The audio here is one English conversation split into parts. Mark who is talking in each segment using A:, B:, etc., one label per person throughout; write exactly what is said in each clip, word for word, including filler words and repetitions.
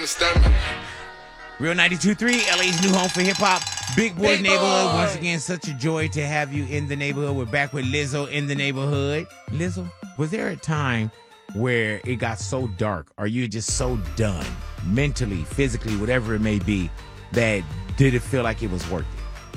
A: Real ninety-two point three, L A's new home for hip-hop. Big Boys
B: Big
A: Neighborhood.
B: Boy.
A: Once again, such a joy to have you in the neighborhood. We're back with Lizzo in the neighborhood. Lizzo, was there a time where it got so dark, or you just so done, mentally, physically, whatever it may be, that did it feel like it was worth it?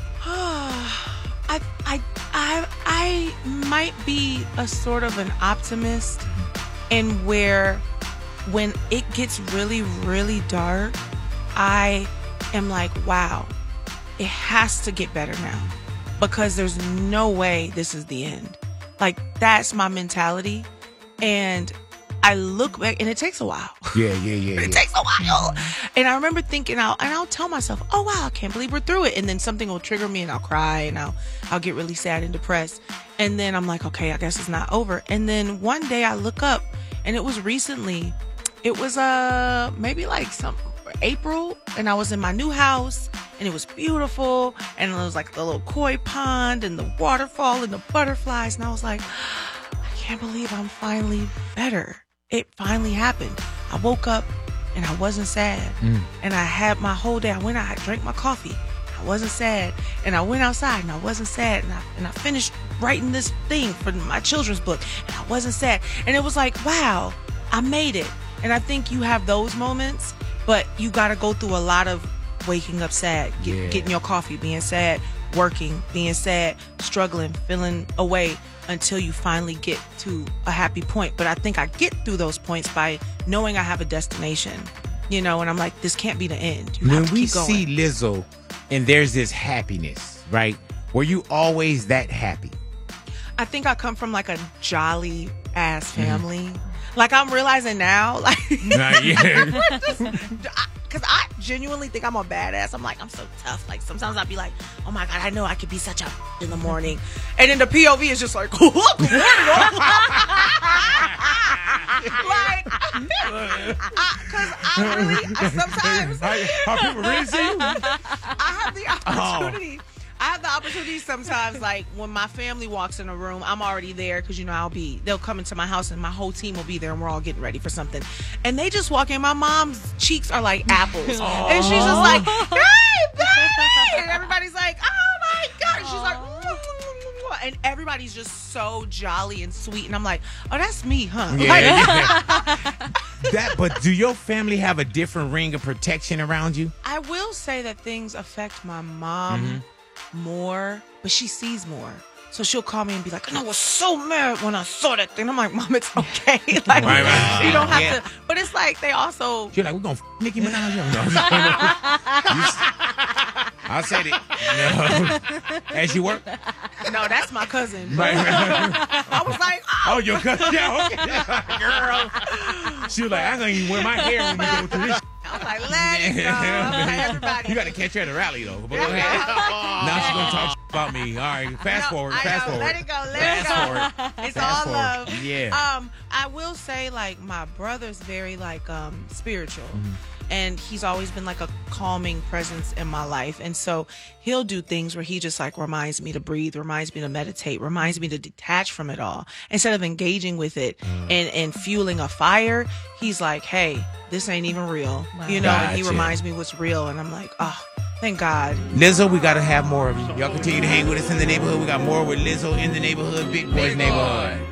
B: I, I, I, I might be a sort of an optimist, in where when it gets really, really dark, I am like, wow, it has to get better now, because there's no way this is the end. Like, that's my mentality. And I look back, and it takes a while.
A: Yeah, yeah, yeah.
B: It
A: yeah.
B: takes a while. And I remember thinking, I'll, and I'll tell myself, oh, wow, I can't believe we're through it. And then something will trigger me, and I'll cry, and I'll, I'll get really sad and depressed. And then I'm like, okay, I guess it's not over. And then one day I look up, and it was recently, it was uh maybe like some April, and I was in my new house, and it was beautiful, and it was like the little koi pond and the waterfall and the butterflies, and I was like, I can't believe I'm finally better. It finally happened. I woke up and I wasn't sad.
A: Mm.
B: And I had my whole day. I went out, I drank my coffee. I wasn't sad. And I went outside and I wasn't sad. And I, and I finished writing this thing for my children's book, and I wasn't sad. And it was like, wow, I made it. And I think you have those moments, but you got to go through a lot of waking up sad, get,
A: Yeah.
B: getting your coffee, being sad, working, being sad, struggling, feeling away, until you finally get to a happy point. But I think I get through those points by knowing I have a destination, you know, and I'm like, this can't be the end. You
A: When
B: have to
A: we
B: keep going.
A: see Lizzo and there's this happiness, right? Were you always that happy?
B: I think I come from like a jolly ass family. Like, I'm realizing now, like,
A: Nah, yeah.
B: because I genuinely think I'm a badass. I'm like, I'm so tough. Like, sometimes I'll be like, oh my God, I know I could be such a in the morning. And then the P O V is just like, good morning. Like, because I really, I sometimes,
A: How, how people really see you?
B: I have the
A: Oh.
B: opportunity. I have the opportunity sometimes, like, when my family walks in a room, I'm already there, because, you know, I'll be, they'll come into my house and my whole team will be there, and we're all getting ready for something. And they just walk in. My mom's cheeks are like apples. And she's just like, hey, baby! And everybody's like, oh my God. And she's like, "Mwah, mwah, mwah." And everybody's just so jolly and sweet. And I'm like, oh, that's me, huh?
A: Yeah,
B: Like,
A: yeah. That, but do your family have a different ring of protection around you?
B: I will say that things affect my mom more, but she sees more. So she'll call me and be like, and I was so mad when I saw that thing. I'm like, Mom, it's okay. Like,
A: Right, right.
B: you don't have
A: Yeah.
B: to. But it's like they also.
A: You're like, we're going to f- Nicki Minaj. No, I said it. No. As you work?
B: No, that's my cousin.
A: Right, right.
B: I was like, oh.
A: Oh, your cousin? Yeah, okay. Girl. She was like, I'm going to even wear my hair when we go through this.
B: I was like, let it go. Everybody.
A: You got to catch her at the rally, though. But go
B: Yeah.
A: ahead. Now she's going to talk about me. All right, fast
B: No,
A: forward,
B: I
A: fast
B: know.
A: forward.
B: Let it go, let
A: fast
B: it go.
A: forward.
B: It's
A: Fast
B: all
A: forward.
B: love.
A: Yeah.
B: Um, I will say, like, my brother's very, like, um, spiritual.
A: Mm-hmm.
B: And he's always been like a calming presence in my life. And so he'll do things where he just like reminds me to breathe, reminds me to meditate, reminds me to detach from it all. Instead of engaging with it
A: Mm.
B: and, and fueling a fire, he's like, hey, this ain't even real. You know, and he
A: Gotcha.
B: reminds me what's real. And I'm like, oh, thank God.
A: Lizzo, we got to have more of you. Y'all continue to hang with us in the neighborhood. We got more with Lizzo in the neighborhood, Big Boys Neighborhood.